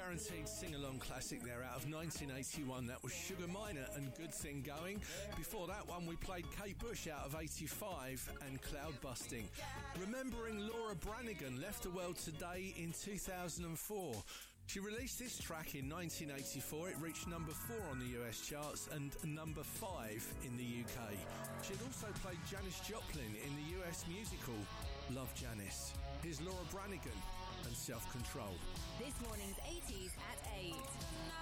guaranteed sing-along classic there out of 1981. That was Sugar Minott and Good Thing Going. Before that one, we played Kate Bush out of 85 and Cloud Busting. Remembering Laura Branigan left the world today in 2004. She released this track in 1984. It reached number 4 on the US charts and number 5 in the UK. She had also played Janis Joplin in the US musical Love Janis. Here's Laura Branigan and Self Control. This morning's 80s at 8.